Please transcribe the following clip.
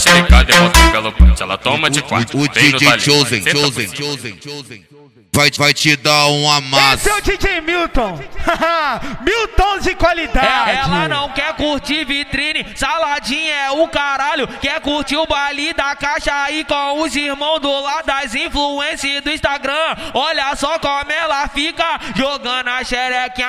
Delicada e bota pelo punch, ela toma de quatro. O DJ Chosen vai te dar um amasso. Esse é o DJ Milton. Milton de qualidade. Ela não quer curtir vitrine, saladinha é o caralho. Quer curtir o baile da caixa aí com os irmãos do lado das influências do Instagram. Olha só como ela fica jogando a xerequinha